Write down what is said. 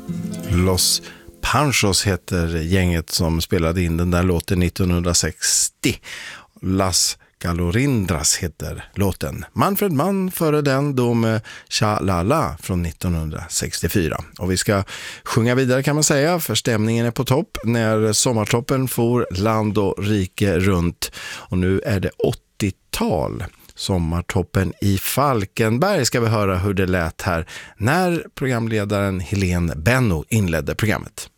Los Panchos heter gänget som spelade in den där låten 1960. Las Galorindras heter låten. Manfred Mann före den då med Cha-la-la från 1964. Och vi ska sjunga vidare kan man säga, för stämningen är på topp när sommartoppen får land och rike runt. Och nu är det 80-tal. Sommartoppen i Falkenberg ska vi höra hur det lät här när programledaren Helene Benno inledde programmet.